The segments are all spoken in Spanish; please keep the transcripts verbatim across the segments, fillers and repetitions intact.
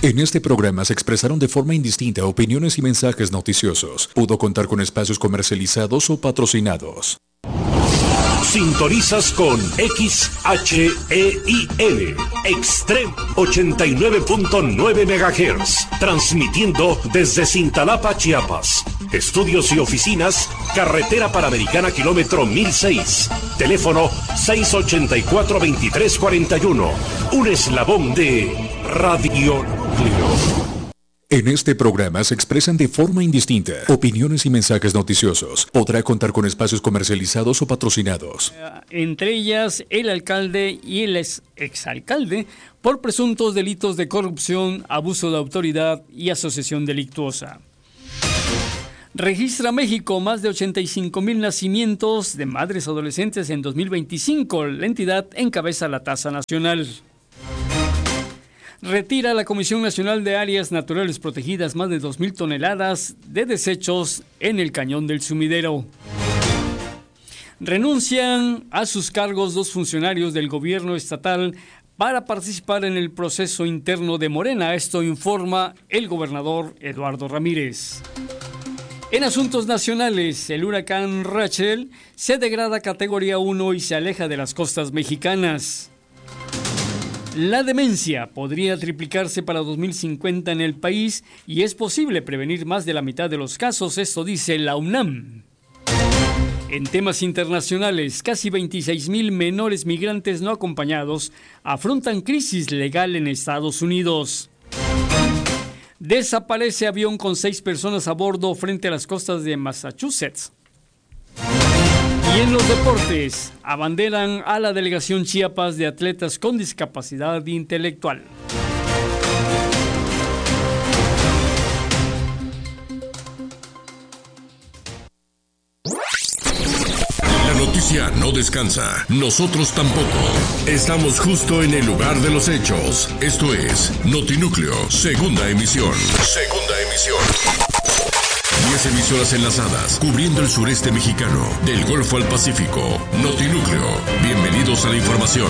En este programa se expresaron de forma indistinta opiniones y mensajes noticiosos. Pudo contar con espacios comercializados o patrocinados. Sintonizas con X H E I L, Extreme ochenta y nueve punto nueve megahertz, transmitiendo desde Cintalapa, Chiapas. Estudios y oficinas, Carretera Panamericana, kilómetro mil seis. Teléfono seis ochenta y cuatro, veintitrés cuarenta y uno. Un eslabón de Radio Núcleo. En este programa se expresan de forma indistinta opiniones y mensajes noticiosos. Podrá contar con espacios comercializados o patrocinados. Entre ellas, el alcalde y el ex exalcalde por presuntos delitos de corrupción, abuso de autoridad y asociación delictuosa. Registra México más de ochenta y cinco mil nacimientos de madres adolescentes en dos mil veinticinco. La entidad encabeza la tasa nacional. Retira la Comisión Nacional de Áreas Naturales Protegidas más de dos mil toneladas de desechos en el Cañón del Sumidero. Renuncian a sus cargos dos funcionarios del gobierno estatal para participar en el proceso interno de Morena. Esto informa el gobernador Eduardo Ramírez. En asuntos nacionales, el huracán Rachel se degrada a categoría uno y se aleja de las costas mexicanas. La demencia podría triplicarse para dos mil cincuenta en el país y es posible prevenir más de la mitad de los casos, esto dice la UNAM. En temas internacionales, casi veintiséis mil menores migrantes no acompañados afrontan crisis legal en Estados Unidos. Desaparece avión con seis personas a bordo frente a las costas de Massachusetts. Y en los deportes, abanderan a la delegación Chiapas de atletas con discapacidad intelectual. La noticia no descansa, nosotros tampoco. Estamos justo en el lugar de los hechos. Esto es Notinúcleo, segunda emisión. Segunda emisión. diez emisoras enlazadas, cubriendo el sureste mexicano, del Golfo al Pacífico. Notinúcleo, bienvenidos a la información.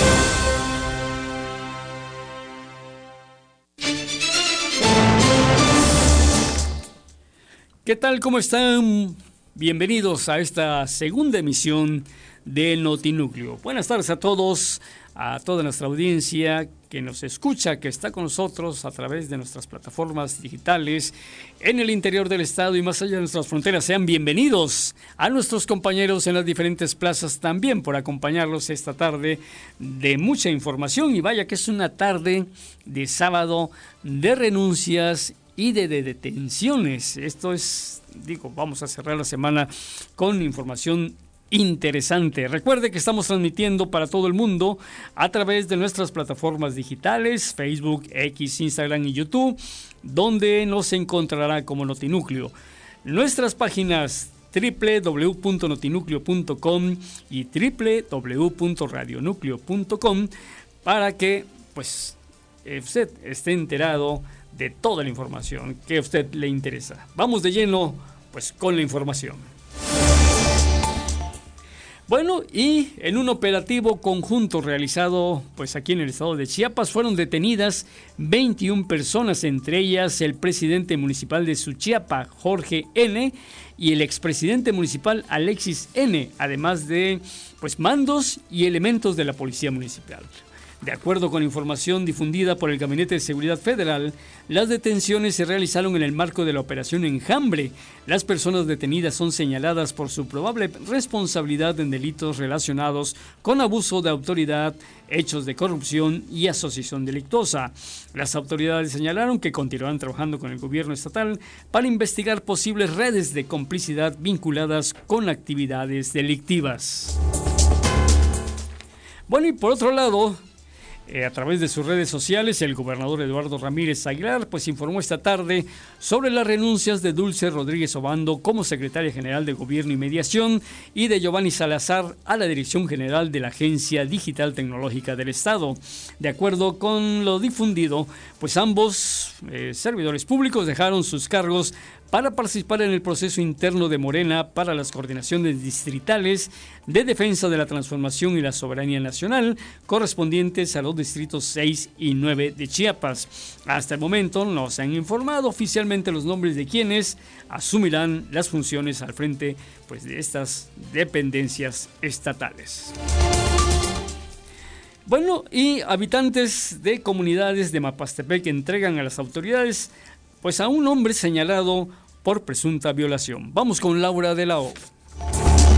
¿Qué tal? ¿Cómo están? Bienvenidos a esta segunda emisión de Notinúcleo. Buenas tardes a todos, a toda nuestra audiencia que nos escucha, que está con nosotros a través de nuestras plataformas digitales en el interior del estado y más allá de nuestras fronteras. Sean bienvenidos a nuestros compañeros en las diferentes plazas también por acompañarlos esta tarde de mucha información. Y vaya que es una tarde de sábado de renuncias y de, de detenciones. Esto es, digo, vamos a cerrar la semana con información interesante. Recuerde que estamos transmitiendo para todo el mundo a través de nuestras plataformas digitales, Facebook, X, Instagram y YouTube, donde nos encontrará como Notinúcleo. Nuestras páginas doble u doble u doble u punto notinúcleo punto com y doble u doble u doble u punto radionúcleo punto com para que pues usted esté enterado de toda la información que a usted le interesa. Vamos de lleno pues con la información. Bueno, y en un operativo conjunto realizado pues aquí en el estado de Chiapas fueron detenidas veintiuna personas, entre ellas el presidente municipal de Suchiapa, Jorge N., y el expresidente municipal Alexis N., además de pues mandos y elementos de la policía municipal. De acuerdo con información difundida por el Gabinete de Seguridad Federal, las detenciones se realizaron en el marco de la Operación Enjambre. Las personas detenidas son señaladas por su probable responsabilidad en delitos relacionados con abuso de autoridad, hechos de corrupción y asociación delictuosa. Las autoridades señalaron que continuarán trabajando con el gobierno estatal para investigar posibles redes de complicidad vinculadas con actividades delictivas. Bueno, y por otro lado, Eh, a través de sus redes sociales, el gobernador Eduardo Ramírez Aguilar pues informó esta tarde sobre las renuncias de Dulce Rodríguez Obando como secretaria general de Gobierno y Mediación y de Giovanni Salazar a la dirección general de la Agencia Digital Tecnológica del Estado. De acuerdo con lo difundido, pues ambos eh, servidores públicos dejaron sus cargos para participar en el proceso interno de Morena para las coordinaciones distritales de defensa de la transformación y la soberanía nacional correspondientes a los distritos seis y nueve de Chiapas. Hasta el momento no se han informado oficialmente los nombres de quienes asumirán las funciones al frente, pues, de estas dependencias estatales. Bueno, y habitantes de comunidades de Mapastepec entregan a las autoridades, pues, a un hombre señalado por presunta violación. Vamos con Laura de la O.